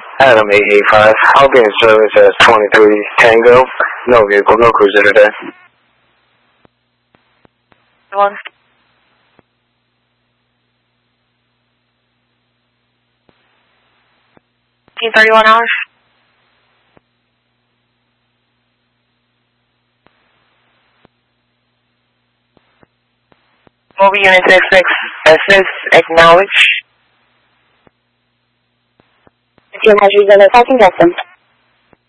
Adam 885. I'll be in service as 23 Tango. No vehicle, no cruiser today. One. 31 hours. Mobile unit SS acknowledge. Your measures are passing distance.